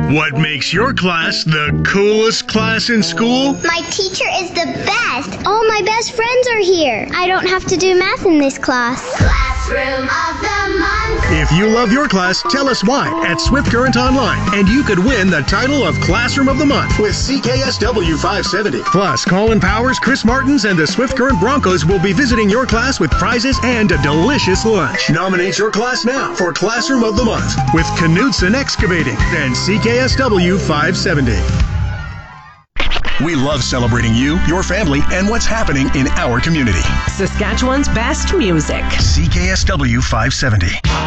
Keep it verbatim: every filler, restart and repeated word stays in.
What makes your class the coolest class in school? My teacher is the best. All my best friends are here. I don't have to do math in this class. Classroom of the Month. If you love your class, tell us why at Swift Current Online, and you could win the title of Classroom of the Month with C K S W five seventy. Plus, Colin Powers, Chris Martins, and the Swift Current Broncos will be visiting your class with prizes and a delicious lunch. Nominate your class now for Classroom of the Month with Knudsen Excavating and C K S W five seventy. We love celebrating you, your family, and what's happening in our community. Saskatchewan's best music. C K S W five seventy.